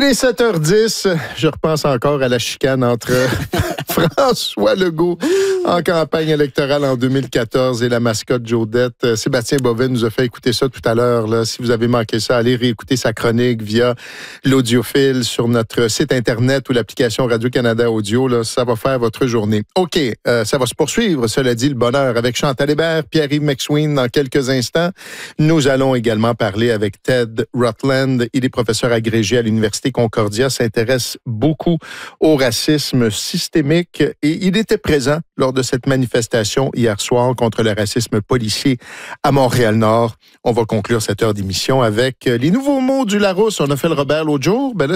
est 7h10. Je repense encore à la chicane entre François Legault en campagne électorale en 2014 et la mascotte Jodette. Sébastien Bovet nous a fait écouter ça tout à l'heure. Là. Si vous avez manqué ça, allez réécouter sa chronique via l'audiophile sur notre site Internet ou l'application Radio-Canada Audio. Là. Ça va faire votre journée. OK, ça va se poursuivre, cela dit, le bonheur avec Chantal Hébert, Pierre-Yves McSween dans quelques instants. Nous allons également parler avec Ted Rutland. Il est professeur agrégé à l'Université Concordia, s'intéresse beaucoup au racisme systémique et il était présent lors de cette manifestation hier soir contre le racisme policier à Montréal-Nord. On va conclure cette heure d'émission avec les nouveaux mots du Larousse. On a fait le Robert l'autre jour. Ben là,